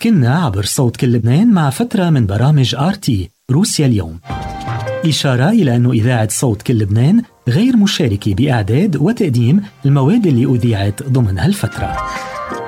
كنا عبر صوت كل لبنان مع فترة من برامج RT روسيا اليوم. إشارة إلى أن إذاعة صوت كل لبنان غير مشاركة بإعداد وتقديم المواد اللي أذيعت ضمن هالفترة.